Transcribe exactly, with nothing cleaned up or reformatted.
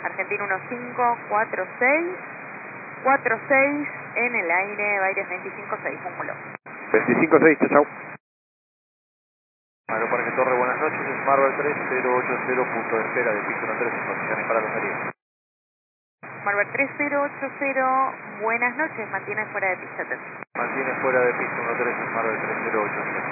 Argentina uno cinco cuatro seis, cuatro seis en el aire, Baires veinticinco seis, cúmulo. veinticinco seis, chao, chao. Aeroparque Torre, buenas noches, es Marvel tres cero ocho cero, punto de espera de piso uno tres, condiciones para los heridos. Marvel tres cero ocho cero, buenas noches, mantiene fuera de pista. Mantiene fuera de piso uno tres, es Marvel tres cero ocho cero.